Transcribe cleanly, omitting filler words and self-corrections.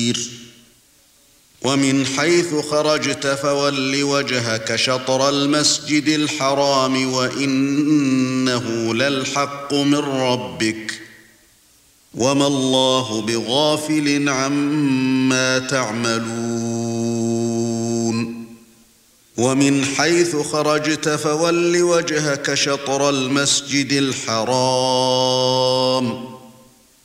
بصير ومن حيث خرجت فول وجهك شطر المسجد الحرام وإنه للحق من ربك وما الله بغافل عما تعملون ومن حيث خرجت فول وجهك شطر المسجد الحرام